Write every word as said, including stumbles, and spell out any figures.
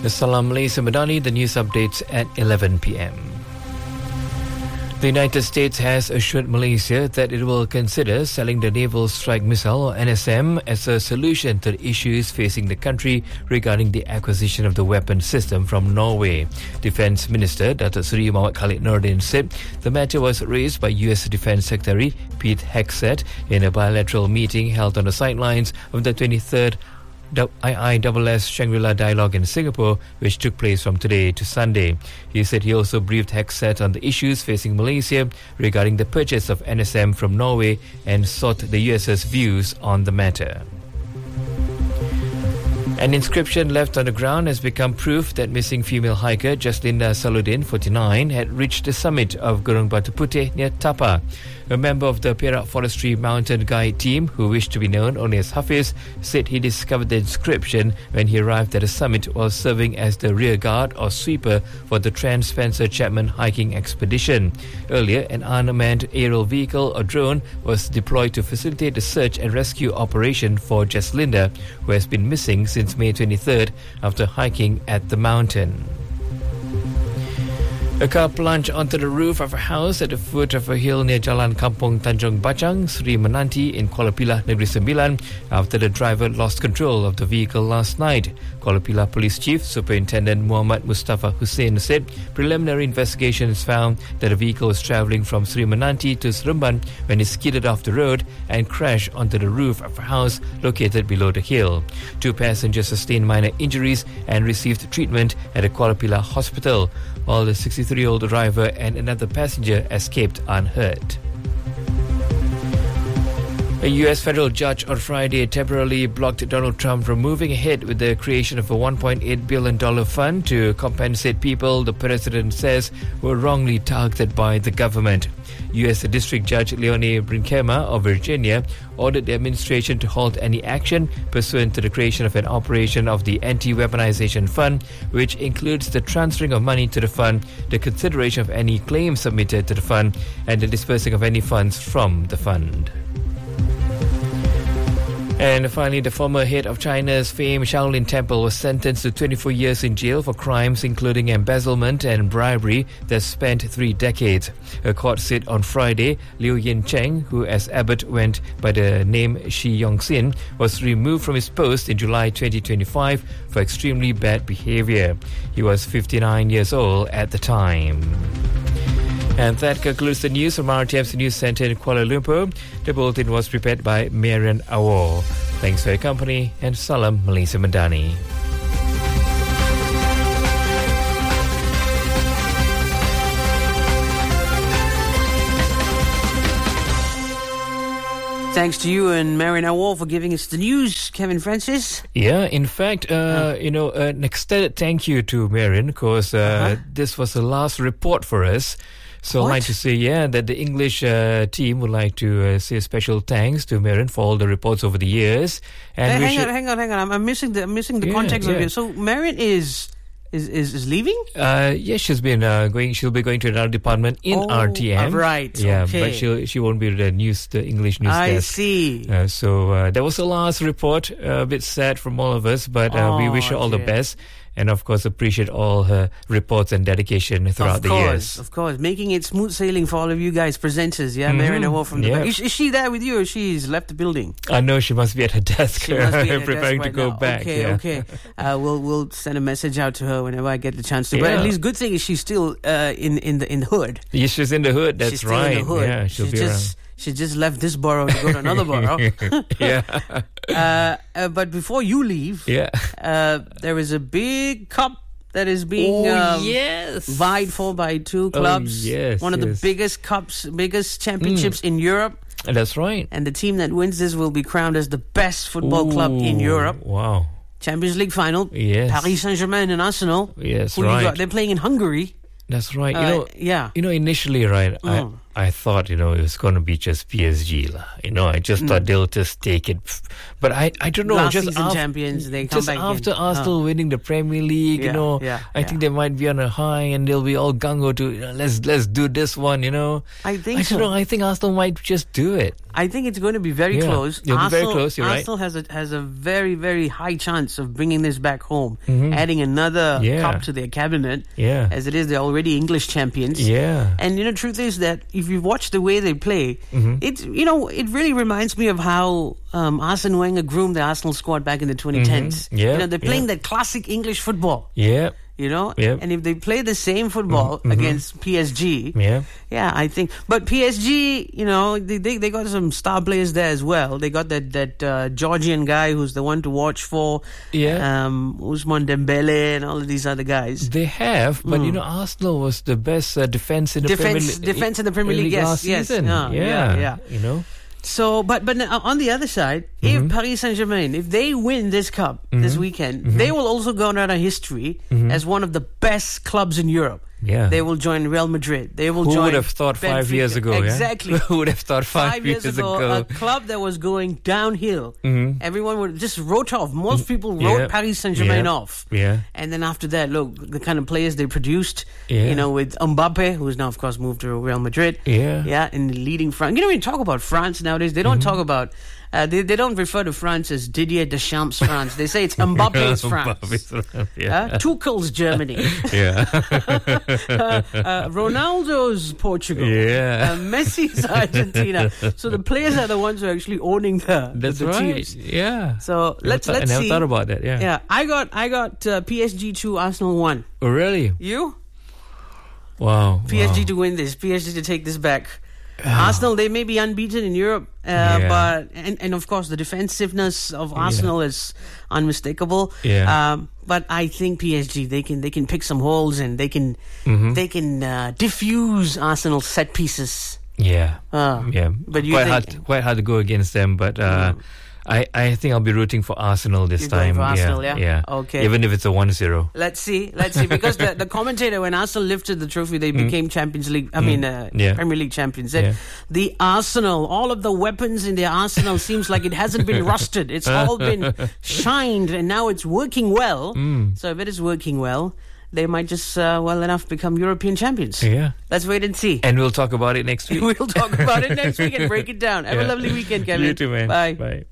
Salam Malaysia Madani, the news updates at eleven p.m. The United States has assured Malaysia that it will consider selling the Naval Strike Missile, or N S M, as a solution to the issues facing the country regarding the acquisition of the weapon system from Norway. Defence Minister Datuk Seri Muhammad Khalid Nordin said the matter was raised by U S Defence Secretary Pete Hegseth in a bilateral meeting held on the sidelines of the twenty-third I I S S Shangri-La Dialogue in Singapore, which took place from today to Sunday. He said he also briefed Hegseth on the issues facing Malaysia regarding the purchase of N S M from Norway and sought the U S's views on the matter. An inscription left on the ground has become proof that missing female hiker Jaslinda Saludin, forty-nine, had reached the summit of Gunung Batu Putih near Tapa. A member of the Perak Forestry Mountain Guide team, who wished to be known only as Hafiz, said he discovered the inscription when he arrived at the summit while serving as the rear guard or sweeper for the Trans Spencer Chapman hiking expedition. Earlier, an unmanned aerial vehicle or drone was deployed to facilitate the search and rescue operation for Jaslinda, who has been missing since May twenty-third after hiking at the mountain. A car plunged onto the roof of a house at the foot of a hill near Jalan Kampung Tanjung Bacang, Sri Menanti in Kuala Pilah, Negeri Sembilan, after the driver lost control of the vehicle last night. Kuala Pilah Police Chief Superintendent Muhammad Mustafa Hussein said preliminary investigations found that the vehicle was travelling from Sri Menanti to Seremban when it skidded off the road and crashed onto the roof of a house located below the hill. Two passengers sustained minor injuries and received treatment at a Kuala Pilah hospital, while the sixty-three-year-old driver and another passenger escaped unhurt. A U S federal judge on Friday temporarily blocked Donald Trump from moving ahead with the creation of a one point eight billion dollars fund to compensate people the president says were wrongly targeted by the government. U S District Judge Leonie Brinkema of Virginia ordered the administration to halt any action pursuant to the creation of an operation of the Anti-Weaponization Fund, which includes the transferring of money to the fund, the consideration of any claims submitted to the fund, and the dispersing of any funds from the fund. And finally, the former head of China's famed Shaolin Temple was sentenced to twenty-four years in jail for crimes including embezzlement and bribery that spanned three decades. A court said on Friday, Liu Yin-cheng, who as abbot went by the name Shi Yongxin, was removed from his post in July twenty twenty-five for extremely bad behavior. He was fifty-nine years old at the time. And that concludes the news from R T M's News Centre in Kuala Lumpur. The bulletin was prepared by Marian Awor. Thanks for your company and Salam Malaysia Madani. Thanks to you and Marian Awor for giving us the news, Kevin Francis. Yeah, in fact, uh, you know, an extended thank you to Marian because uh, uh-huh. this was the last report for us. So What? I'd like to say, yeah, that the English uh, team would like to uh, say special thanks to Marian for all the reports over the years. And Hey, we hang should, on, hang on, hang on. I'm, I'm missing the I'm missing the Yeah, context of yeah. it. So Marian is is is, is leaving? Uh, yes, she's been uh, going. She'll be going to another department in Oh, R T M. right, Yeah, okay. but she she won't be the news, the English news I desk. see. Uh, so uh, that was the last report. Uh, a bit sad from all of us, but uh, we Oh, wish her all the dear. best. And of course, appreciate all her reports and dedication throughout Of the course, years. of course, making it smooth sailing for all of you guys presenters. Yeah, Mhm, Marian Awor from the yeah. back. Is, is she there with you, or she's left the building? I know she must be at her desk, She must be at her preparing desk to right go now. back. Okay, yeah. okay. Uh, we'll we'll send a message out to her whenever I get the chance to. But Yeah. at least good thing is she's still uh, in in the in the hood. Yeah, she's in the hood. That's she's still right. in the hood. Yeah, she'll she be just she just left this borough to go to another borough. around. yeah, uh, uh, but before you leave, yeah. uh, there is a big cup that is being Oh, um, yes. vied for by two Oh, clubs. yes, One of the yes. biggest cups, biggest championships in Europe. That's right. And the team that wins this will be crowned as the best football club in Ooh, Europe. Wow. Champions League final. Yes. Paris Saint-Germain and Arsenal. Yes, Who you right. got? They're playing in Hungary. That's right. You Uh, know, yeah. you know, initially, right, Mm. I I thought, you know, it was going to be just P S G. La. You know, I just mm. thought they'll just take it. But I, I don't know. Last just season af- champions, they come just back after in. Arsenal oh. winning the Premier League, yeah, you know, yeah, I yeah. think they might be on a high and they'll be all gung-ho to, you know, let's, let's do this one, you know. I think I so. don't know. I think Arsenal might just do it. I think it's going to be very yeah. close. It'll Arsenal, be very close, you're Arsenal right. has a has a very, very high chance of bringing this back home, mm-hmm. adding another yeah. cup to their cabinet. Yeah. As it is, they're already English champions. Yeah. And, you know, truth is that if you watch the way they play, mm-hmm. it's, you know, it really reminds me of how um, Arsene Wenger groomed the Arsenal squad back in the twenty tens. Mm-hmm. Yeah. You know, they're playing yeah. that classic English football. Yeah. You know, yep. and if they play the same football mm-hmm. against P S G, yeah, yeah, I think. But P S G, you know, they they, they got some star players there as well. They got that that uh, Georgian guy who's the one to watch for, yeah, um, Ousmane Dembele and all of these other guys. They have, but mm. you know, Arsenal was the best uh, defense in the defense, Premier League. Defense in the Premier League, yes, last yes, season. uh, yeah, yeah, yeah, you know. So, but but on the other side, mm-hmm. if Paris Saint-Germain, if they win this cup mm-hmm. this weekend, mm-hmm. they will also go down a history mm-hmm. as one of the best clubs in Europe. Yeah. They will join Real Madrid. They will Who join would have thought five Benfica. years ago? Exactly. Yeah? Who would have thought five, five years, years ago, ago? a club that was going downhill. Mm-hmm. Everyone would just wrote off. Most people wrote yeah. Paris Saint-Germain yeah. off. Yeah. And then after that, look, the kind of players they produced, yeah. you know, with Mbappe, who's now, of course, moved to Real Madrid. Yeah. Yeah, in the leading France. You know, when you talk about France nowadays, they don't mm-hmm. talk about... Uh, they, they don't refer to France as Didier Deschamps' France. They say it's Mbappe's France. Mbappe's, yeah. Uh, Tuchel's Germany. Yeah. uh, uh, Ronaldo's Portugal. Yeah. Uh, Messi's Argentina. So the players are the ones who are actually owning the, That's the, the right. teams. Yeah. So let's I never let's thought, see. I never thought about that. Yeah. Yeah. I got I got uh, P S G two, Arsenal one. Oh really? You? Wow. P S G wow. to win this. P S G to take this back. Arsenal, they may be unbeaten in Europe, uh, yeah. but and, and of course the defensiveness of Arsenal yeah. is unmistakable. Yeah. Um, but I think P S G they can they can pick some holes and they can mm-hmm. they can uh, diffuse Arsenal's set pieces. Yeah. Uh, yeah. But you quite think, hard quite hard to go against them, but uh, mm. I, I think I'll be rooting for Arsenal this You're time. going for Arsenal, yeah, yeah? yeah. Okay. Even if it's a one zero. Let's see, let's see. Because the, the commentator, when Arsenal lifted the trophy, they mm. became Champions League, I mm. mean, uh, yeah. Premier League champions. Said, yeah. the Arsenal, all of the weapons in the Arsenal seems like it hasn't been rusted. It's all been shined and now it's working well. Mm. So if it is working well, they might just, uh, well enough, become European champions. Yeah. Let's wait and see. And we'll talk about it next week. We'll talk about it next week and break it down. Have yeah. a lovely weekend, Kevin. You too, man. Bye. Bye.